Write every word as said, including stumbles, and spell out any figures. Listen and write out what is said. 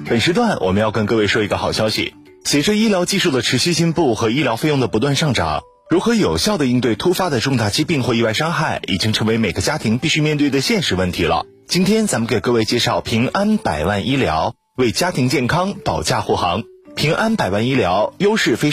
本时段我们要跟各位说一个好消息，随着医疗技术的持续进步和医疗费用的不断上涨，如何有效地应对突发的重大疾病或意外伤害，已经成为每个家庭必须面对的现实问题了。今天咱们给各位介绍平安百万医疗，为家庭健康保驾护航。平安百万医疗优势非